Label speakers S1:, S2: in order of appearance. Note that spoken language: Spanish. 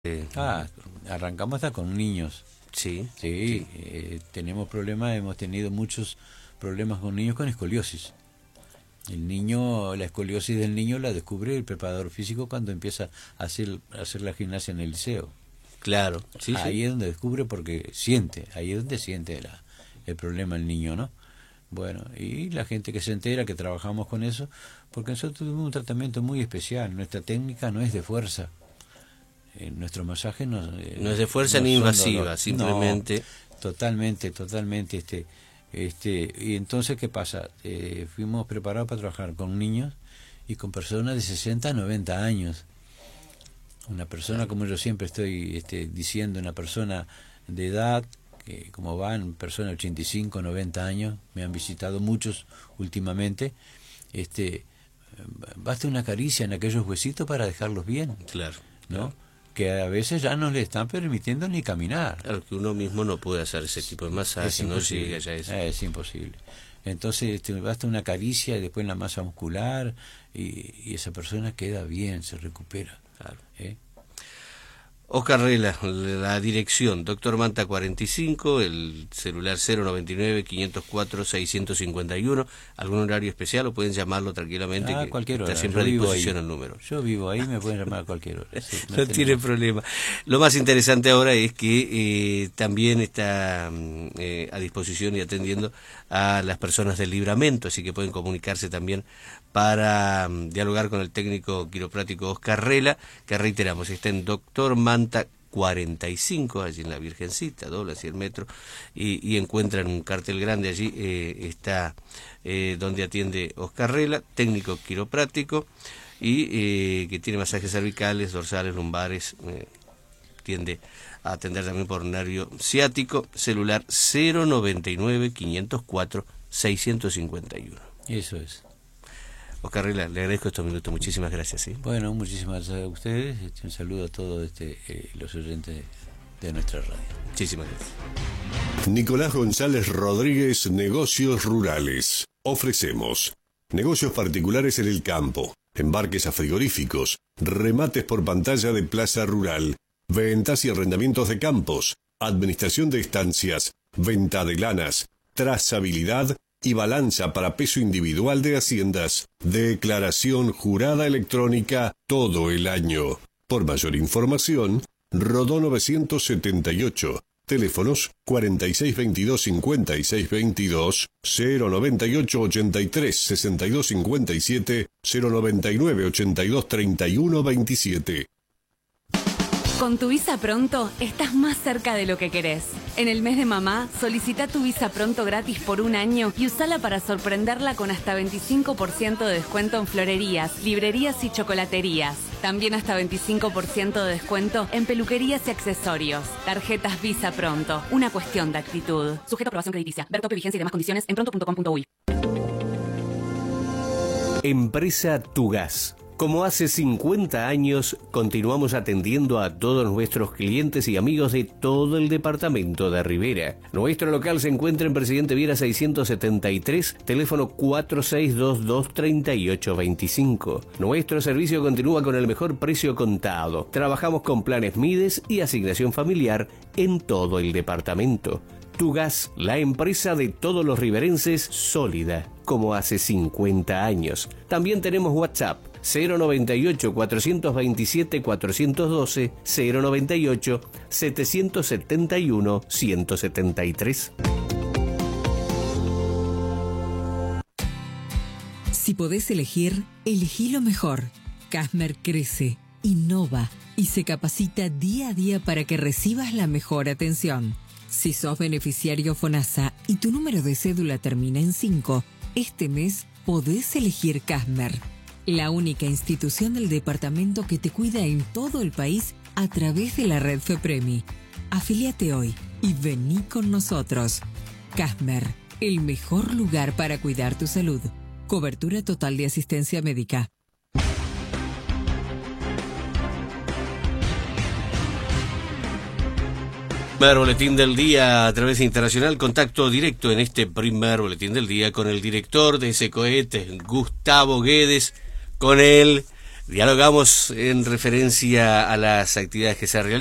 S1: Arrancamos hasta con niños.
S2: Sí.
S1: Tenemos problemas, hemos tenido muchos problemas con niños con escoliosis. La escoliosis del niño la descubre el preparador físico cuando empieza a hacer la gimnasia en el liceo.
S2: Claro,
S1: ahí es donde descubre, porque ahí es donde siente el problema el niño, ¿no? Bueno, y la gente que se entera, que trabajamos con eso, porque nosotros tuvimos un tratamiento muy especial. Nuestra técnica no es de fuerza. Nuestro masaje no
S2: es de fuerza ni invasiva, simplemente.
S1: No, totalmente. Y entonces, ¿qué pasa? Fuimos preparados para trabajar con niños y con personas de 60 a 90 años. Una persona, como yo siempre estoy diciendo, una persona de edad, que como van, personas de 85, 90 años, me han visitado muchos últimamente, basta una caricia en aquellos huesitos para dejarlos bien.
S2: Claro.
S1: ¿No?
S2: Claro.
S1: Que a veces ya no le están permitiendo ni caminar.
S2: Claro, que uno mismo no puede hacer ese tipo de masaje, no llega ya a eso.
S1: Es imposible. Entonces basta una caricia y después la masa muscular y esa persona queda bien, se recupera.
S2: Claro. Oscar Rela, la dirección, Doctor Manta 45, el celular 099-504-651, ¿algún horario especial o pueden llamarlo tranquilamente? Que
S1: cualquier hora.
S2: Está siempre a disposición el número.
S1: Yo vivo ahí, me pueden llamar a cualquier hora. Sí,
S2: no tiene problema. Lo más interesante ahora es que también está a disposición y atendiendo a las personas del Libramento, así que pueden comunicarse también para dialogar con el técnico quiropráctico Oscar Rela, que reiteramos, está en Doctor Manta 45, allí en la Virgencita, dobla hacia el metro, y encuentran un cartel grande allí, está donde atiende Oscar Rela, técnico quiropráctico, y que tiene masajes cervicales, dorsales, lumbares, tiende a atender también por horario ciático, celular 099-504-651.
S1: Eso es.
S2: Oscar Rela, le agradezco estos minutos, muchísimas gracias. ¿Sí?
S1: Bueno, muchísimas gracias a ustedes, un saludo a todos los oyentes de nuestra radio.
S2: Muchísimas gracias.
S3: Nicolás González Rodríguez, Negocios Rurales. Ofrecemos negocios particulares en el campo, embarques a frigoríficos, remates por pantalla de plaza rural, ventas y arrendamientos de campos, administración de estancias, venta de lanas, trazabilidad y balanza para peso individual de haciendas, declaración jurada electrónica todo el año. Por mayor información, Rodó 978, teléfonos 4622-5622, 098-83-6257, 099-82-3127.
S4: Con tu Visa Pronto estás más cerca de lo que querés. En el mes de mamá, solicita tu Visa Pronto gratis por un año y usala para sorprenderla con hasta 25% de descuento en florerías, librerías y chocolaterías. También hasta 25% de descuento en peluquerías y accesorios. Tarjetas Visa Pronto, una cuestión de actitud. Sujeto a aprobación crediticia. Ver tope, vigencia y demás condiciones en pronto.com.uy.
S2: Empresa Tugas. Como hace 50 años, continuamos atendiendo a todos nuestros clientes y amigos de todo el departamento de Rivera. Nuestro local se encuentra en Presidente Viera 673, teléfono 4622-3825. Nuestro servicio continúa con el mejor precio contado. Trabajamos con planes Mides y asignación familiar en todo el departamento. Tugas, la empresa de todos los riverenses, sólida, como hace 50 años. También tenemos WhatsApp. 098-427-412, 098-771-173.
S5: Si podés elegir, elegí lo mejor. Casmer crece, innova y se capacita día a día para que recibas la mejor atención. Si sos beneficiario FONASA y tu número de cédula termina en 5, este mes podés elegir Casmer. La única institución del departamento que te cuida en todo el país a través de la red FEPREMI. Afíliate hoy y vení con nosotros. Casmer, el mejor lugar para cuidar tu salud. Cobertura total de asistencia médica.
S2: Primer boletín del día a través de Internacional, contacto directo en este primer boletín del día con el director de SECOET, Gustavo Guedes, con él Dialogamos en referencia a las actividades que se realizan.